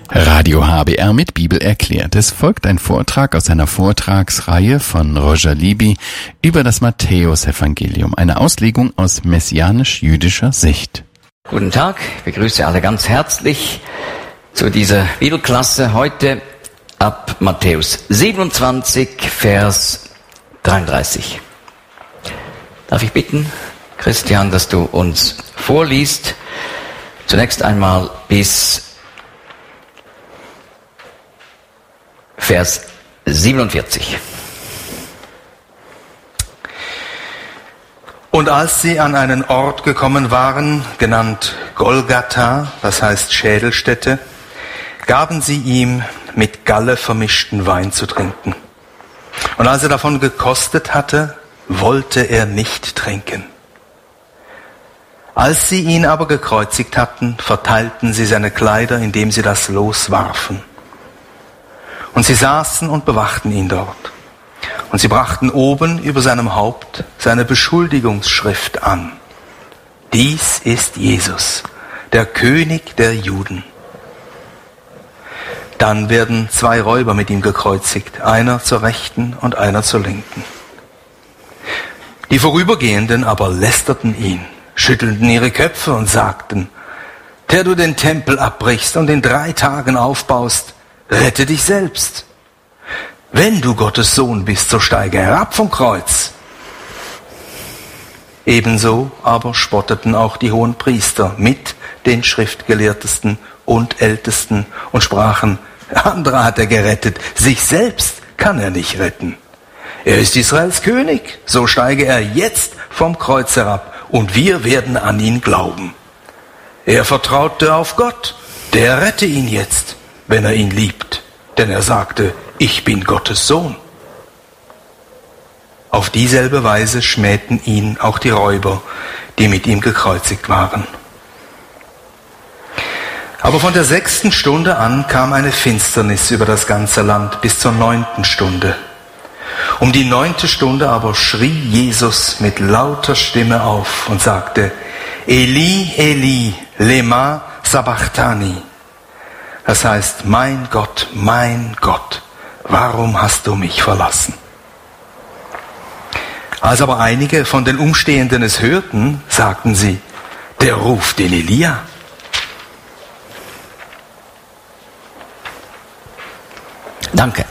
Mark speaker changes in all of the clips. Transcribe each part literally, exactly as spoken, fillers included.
Speaker 1: Radio H B R mit Bibel erklärt. Es folgt ein Vortrag aus einer Vortragsreihe von Roger Libby über das Matthäusevangelium, eine Auslegung aus messianisch-jüdischer Sicht.
Speaker 2: Guten Tag, ich begrüße alle ganz herzlich zu dieser Bibelklasse heute ab Matthäus siebenundzwanzig, Vers dreiunddreißig. Darf ich bitten, Christian, dass du uns vorliest, zunächst einmal bis Vers siebenundvierzig.
Speaker 3: Und als sie an einen Ort gekommen waren, genannt Golgatha, das heißt Schädelstätte, gaben sie ihm mit Galle vermischten Wein zu trinken. Und als er davon gekostet hatte, wollte er nicht trinken. Als sie ihn aber gekreuzigt hatten, verteilten sie seine Kleider, indem sie das Los warfen. Und sie saßen und bewachten ihn dort. Und sie brachten oben über seinem Haupt seine Beschuldigungsschrift an. Dies ist Jesus, der König der Juden. Dann werden zwei Räuber mit ihm gekreuzigt, einer zur Rechten und einer zur Linken. Die Vorübergehenden aber lästerten ihn, schüttelten ihre Köpfe und sagten: Der du den Tempel abbrichst und in drei Tagen aufbaust, rette dich selbst. Wenn du Gottes Sohn bist, so steige herab vom Kreuz. Ebenso aber spotteten auch die hohen Priester mit den Schriftgelehrtesten und Ältesten und sprachen: Andere hat er gerettet, sich selbst kann er nicht retten. Er ist Israels König, so steige er jetzt vom Kreuz herab und wir werden an ihn glauben. Er vertraute auf Gott, der rette ihn jetzt, wenn er ihn liebt, denn er sagte: Ich bin Gottes Sohn. Auf dieselbe Weise schmähten ihn auch die Räuber, die mit ihm gekreuzigt waren. Aber von der sechsten Stunde an kam eine Finsternis über das ganze Land bis zur neunten Stunde. Um die neunte Stunde aber schrie Jesus mit lauter Stimme auf und sagte: Eli, Eli, lema sabachthani. Das heißt: Mein Gott, mein Gott, warum hast du mich verlassen? Als aber einige von den Umstehenden es hörten, sagten sie: Der ruft den Elia.
Speaker 2: Danke.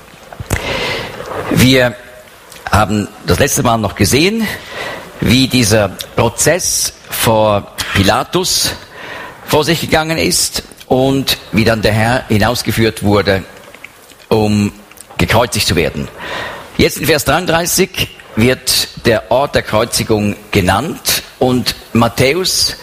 Speaker 2: Wir haben das letzte Mal noch gesehen, wie dieser Prozess vor Pilatus vor sich gegangen ist und wie dann der Herr hinausgeführt wurde, um gekreuzigt zu werden. Jetzt in Vers dreiunddreißig wird der Ort der Kreuzigung genannt und Matthäus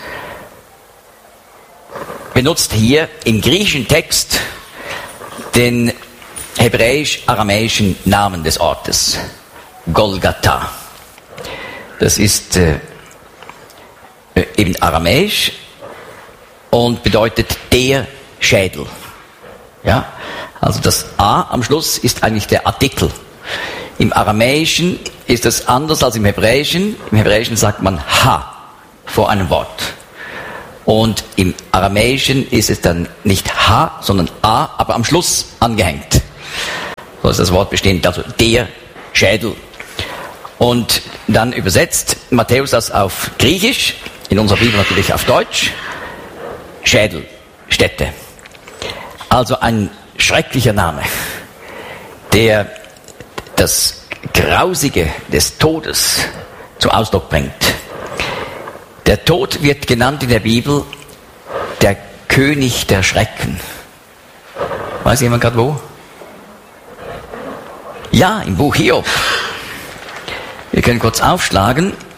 Speaker 2: benutzt hier im griechischen Text den hebräisch-aramäischen Namen des Ortes, Golgatha. Das ist äh, eben aramäisch und bedeutet der Schädel. Ja? Also das A am Schluss ist eigentlich der Artikel. Im Aramäischen ist das anders als im Hebräischen. Im Hebräischen sagt man Ha vor einem Wort. Und im Aramäischen ist es dann nicht H, sondern A, aber am Schluss angehängt. So ist das Wort bestehend, also der Schädel. Und dann übersetzt Matthäus das auf Griechisch, in unserer Bibel natürlich auf Deutsch, Schädelstätte. Also ein schrecklicher Name, der das Grausige des Todes zum Ausdruck bringt. Der Tod wird genannt in der Bibel der König der Schrecken. Weiß jemand gerade wo? Ja, im Buch Hiob. Wir können kurz aufschlagen.